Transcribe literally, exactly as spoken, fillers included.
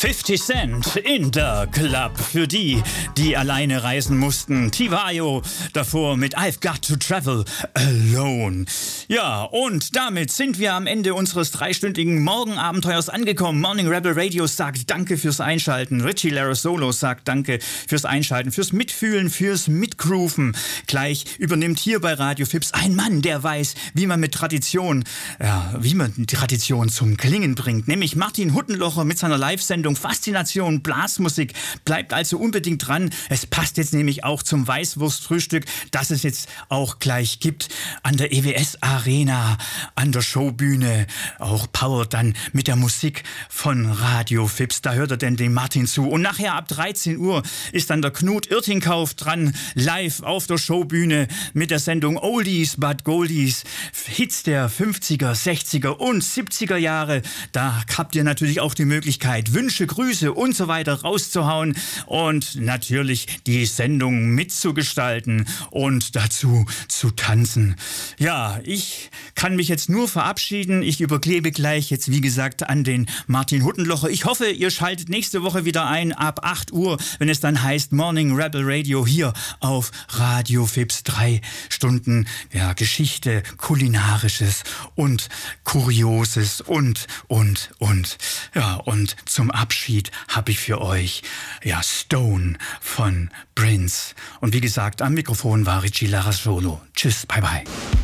fifty Cent in the Club. Für die, die alleine reisen mussten. Tivayo davor mit I've Got to Travel Alone. Ja, und damit sind wir am Ende unseres dreistündigen Morgenabenteuers angekommen. Morning Rebel Radio sagt Danke fürs Einschalten. Richie Larasolo sagt Danke fürs Einschalten, fürs Mitfühlen, fürs Mitgrooven. Gleich übernimmt hier bei Radio Fips ein Mann, der weiß, wie man mit Tradition, ja, wie man die Tradition zum Klingen bringt. Nämlich Martin Huttenlocher mit seiner Live-Sendung Faszination Blasmusik. Bleibt also unbedingt dran. Es passt jetzt nämlich auch zum Weißwurstfrühstück, das es jetzt auch gleich gibt an der E W S Arena, an der Showbühne. Auch powered dann mit der Musik von Radio Fips. Da hört er denn den Martin zu. Und nachher ab dreizehn Uhr ist dann der Knut Irtingkauf dran, live auf der Showbühne mit der Sendung Oldies but Goldies. Hits der fünfziger, sechziger und siebziger Jahre. Da habt ihr natürlich auch die Möglichkeit, Wünsche, Grüße und so weiter rauszuhauen und natürlich die Sendung mitzugestalten und dazu zu tanzen. Ja, ich kann mich jetzt nur verabschieden. Ich übergebe gleich jetzt, wie gesagt, an den Martin Huttenlocher. Ich hoffe, ihr schaltet nächste Woche wieder ein ab acht Uhr, wenn es dann heißt Morning Rebel Radio hier auf Radio Fips. Drei Stunden ja, Geschichte, Kulinarisches und Kurioses und, und, und. Ja, und zum Abschied habe ich für euch ja Stone von Prince. Und wie gesagt, am Mikrofon war Richie Larasolo. Tschüss, bye bye.